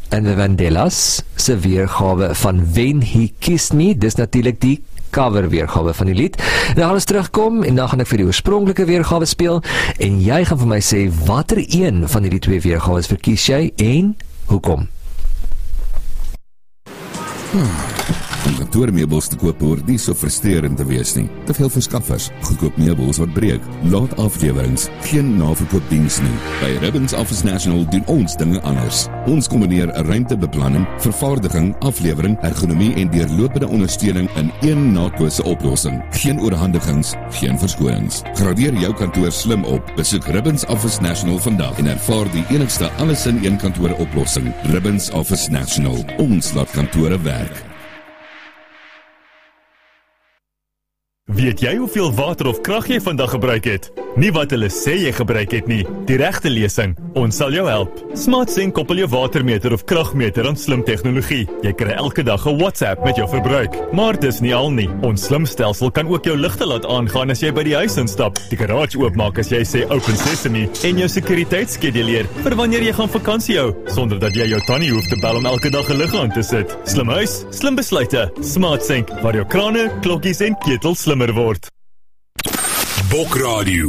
and the Vandellas se weergawe van When He Kissed Me. Dis natuurlik die cover weergawe van die lied. Nou gaan ons terugkom en dan gaan ek vir die oorspronklike weergawe speel en jy gaan vir my sê watter een van hierdie twee weergawes verkies jy en hoekom? Om kantoormeubels te koop hoort nie so frustrerend te wees nie. Te veel verskaffers, goedkoop meubels wat breek, laat aflewerings, geen naverkoopdiens nie. By Ribbons Office National doen ons dinge anders. Ons kombineer ruimtebeplanning, vervaardiging, aflewering, ergonomie en deurlopende ondersteuning in een nakose oplossing. Geen oorhandigings, geen verskonings. Gradeer jou kantoor slim op. Besoek Ribbons Office National vandag en ervaar die enigste alles-in-een kantoor oplossing. Ribbons Office National. Ons laat kantore werk. Weet jy hoeveel water of krag jy vandag gebruik het? Nie wat hulle sê jy gebruik het nie. Die regte lesing. Ons sal jou help. SmartSync koppel jou watermeter of kragmeter aan slim tegnologie. Jy kry elke dag 'n WhatsApp met jou verbruik. Maar dis nie al nie. Ons slim stelsel kan ook jou ligte laat aangaan as jy by die huis instap, die garage oopmaak as jy sê open sesame en jou sekuriteit skeduleer vir wanneer jy gaan vakansie hou, sonder dat jy jou tannie hoef te bel om elke dag 'n lig aan te sit. Slim huis, slim besluite. SmartSync, waar jou krane, klokkies en ketels slimmer word. Bok Radio